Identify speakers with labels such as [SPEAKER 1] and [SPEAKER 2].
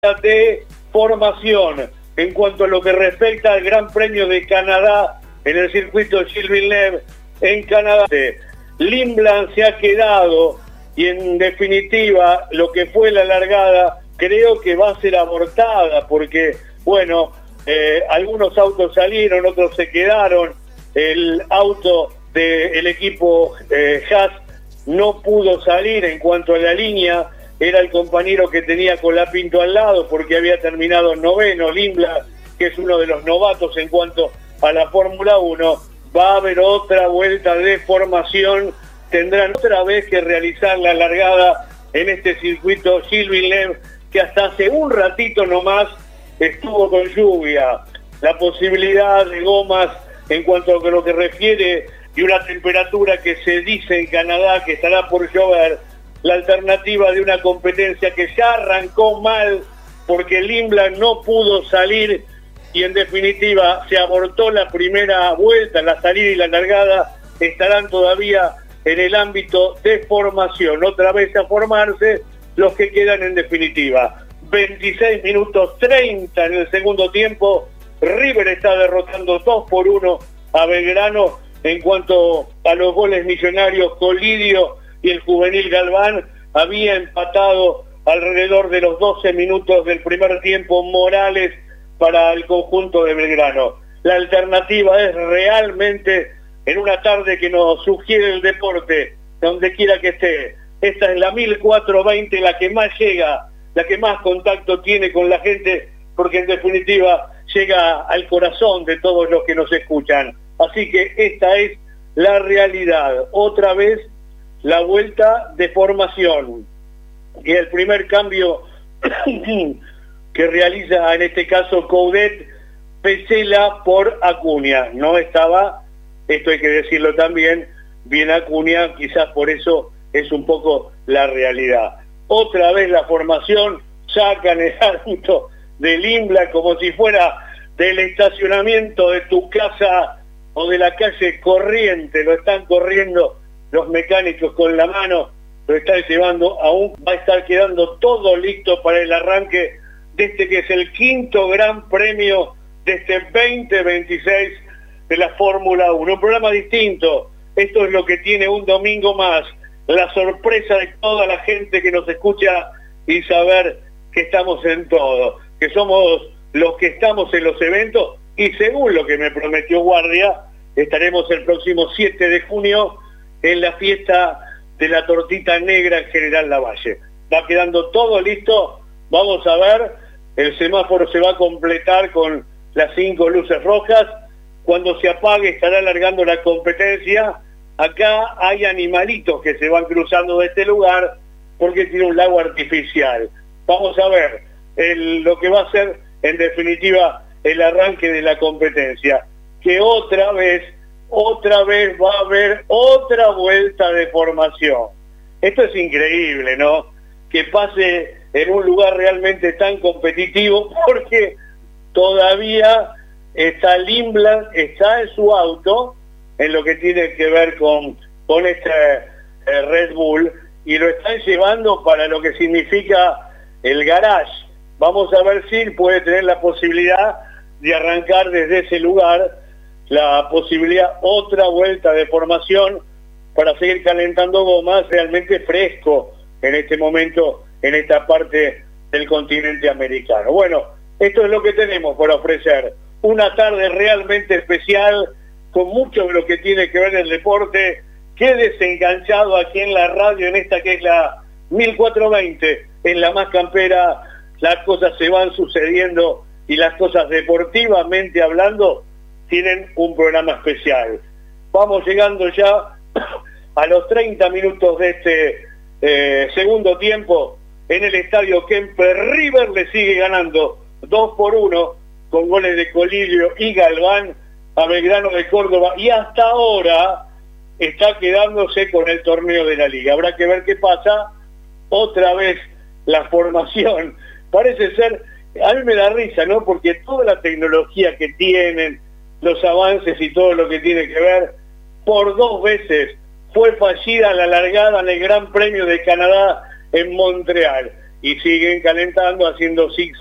[SPEAKER 1] de formación en cuanto a lo que respecta al Gran Premio de Canadá en el circuito Gilles Villeneuve en Canadá. Limbland se ha quedado y en definitiva lo que fue la largada creo que va a ser abortada porque, bueno, algunos autos salieron, otros se quedaron. El auto del equipo Haas no pudo salir en cuanto a la línea. Era el compañero que tenía Colapinto al lado porque había terminado noveno. Limbland, que es uno de los novatos en cuanto a la Fórmula 1, va a haber otra vuelta de formación. Tendrán otra vez que realizar la largada en este circuito Gilles Villeneuve, que hasta hace un ratito nomás estuvo con lluvia. La posibilidad de gomas en cuanto a lo que refiere y una temperatura que se dice en Canadá que estará por llover. La alternativa de una competencia que ya arrancó mal porque Limbland no pudo salir y en definitiva se abortó la primera vuelta, la salida y la largada estarán todavía en el ámbito de formación. Otra vez a formarse los que quedan en definitiva. 26 minutos 30 en el segundo tiempo. River está derrotando 2-1 a Belgrano. En cuanto a los goles millonarios, Colidio y el juvenil Galván había empatado alrededor de los 12 minutos del primer tiempo Morales para el conjunto de Belgrano. La alternativa es realmente en una tarde que nos sugiere el deporte, donde quiera que esté. Esta es la 1420, la que más llega, la que más contacto tiene con la gente, porque en definitiva llega al corazón de todos los que nos escuchan. Así que esta es la realidad. Otra vez la vuelta de formación. Y el primer cambio que realiza en este caso Coudet, Pesela por Acuña. No estaba, esto hay que decirlo también, bien Acuña, quizás por eso es un poco la realidad. Otra vez la formación, sacan el árbitro de Limbland como si fuera del estacionamiento de tu casa o de la calle corriente, lo están corriendo los mecánicos con la mano, lo están llevando, aún va a estar quedando todo listo para el arranque de este que es el quinto gran premio de este 2026 de la Fórmula 1. Un programa distinto, esto es lo que tiene un domingo más, la sorpresa de toda la gente que nos escucha y saber que estamos en todo, que somos los que estamos en los eventos. Y según lo que me prometió Guardia, estaremos el próximo 7 de junio en la fiesta de la tortita negra en General Lavalle. Va quedando todo listo, vamos a ver, el semáforo se va a completar con las 5 luces rojas, cuando se apague estará alargando la competencia. Acá hay animalitos que se van cruzando de este lugar porque tiene un lago artificial. Vamos a ver lo que va a ser en definitiva el arranque de la competencia, que otra vez va a haber otra vuelta de formación. Esto es increíble, ¿no? Que pase en un lugar realmente tan competitivo, porque todavía está Limbland, está en su auto, en lo que tiene que ver con este Red Bull, y lo están llevando para lo que significa el garage. Vamos a ver si puede tener la posibilidad de arrancar desde ese lugar, la posibilidad, otra vuelta de formación para seguir calentando gomas, realmente fresco en este momento, en esta parte del continente americano. Bueno, esto es lo que tenemos por ofrecer. Una tarde realmente especial, con mucho de lo que tiene que ver el deporte. Quédese enganchado aquí en la radio, en esta que es la 1420, en la más campera. Las cosas se van sucediendo y las cosas deportivamente hablando tienen un programa especial. Vamos llegando ya a los 30 minutos de este segundo tiempo en el estadio Kemper. River le sigue ganando 2-1 con goles de Colidio y Galván a Belgrano de Córdoba, y hasta ahora está quedándose con el torneo de la liga. Habrá que ver qué pasa. Otra vez la formación parece ser, a mí me da risa, ¿no? Porque toda la tecnología que tienen, los avances y todo lo que tiene que ver, por 2 veces fue fallida la largada en el Gran Premio de Canadá en Montreal. y siguen calentando, haciendo zigzag